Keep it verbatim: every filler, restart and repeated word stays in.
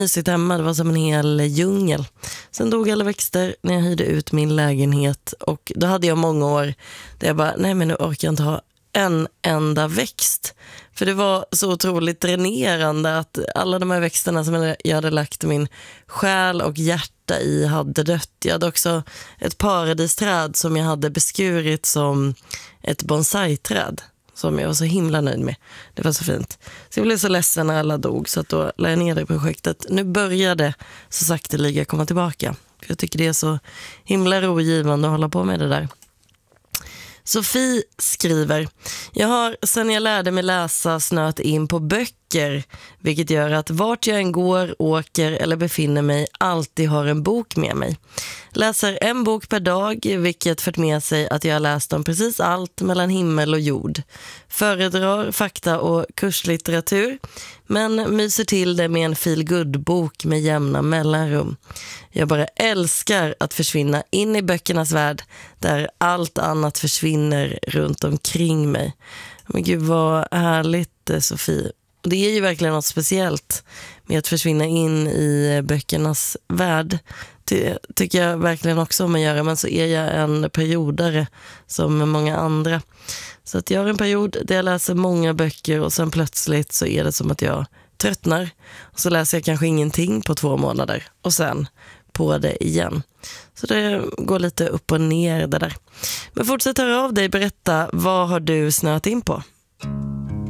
mysigt hemma, det var som en hel djungel. Sen dog alla växter när jag hyrde ut min lägenhet, och då hade jag många år där jag bara, nej men nu orkar jag inte ha en enda växt. För det var så otroligt dränerande att alla de här växterna som jag hade lagt min själ och hjärta i hade dött. Jag hade också ett paradisträd som jag hade beskurit som ett bonsai-träd, som jag var så himla nöjd med. Det var så fint. Så jag blev så ledsen när alla dog, så att då la jag ner det projektet. Nu började så sakteliga komma tillbaka. För jag tycker det är så himla rogivande att hålla på med det där. Sofie skriver: jag har sedan jag lärde mig läsa snöat in på böcker, vilket gör att vart jag än går, åker eller befinner mig alltid har en bok med mig. Läser en bok per dag, vilket fört med sig att jag har läst om precis allt mellan himmel och jord. Föredrar fakta och kurslitteratur, men myser till det med en feel-good-bok med jämna mellanrum. Jag bara älskar att försvinna in i böckernas värld där allt annat försvinner runt omkring mig. Men gud vad härligt, Sofie. Det är ju verkligen något speciellt med att försvinna in i böckernas värld. Det tycker jag verkligen också om att göra, men så är jag en periodare som många andra. Så att jag har en period där jag läser många böcker och sen plötsligt så är det som att jag tröttnar. Och så läser jag kanske ingenting på två månader och sen på det igen. Så det går lite upp och ner det där. Men fortsätt höra av dig, berätta, vad har du snöat in på?